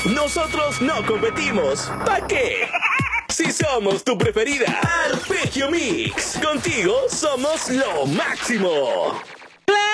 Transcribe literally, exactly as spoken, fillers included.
Nosotros no competimos. ¿Para qué? Si somos tu preferida. Arpegio Mix. Contigo somos lo máximo.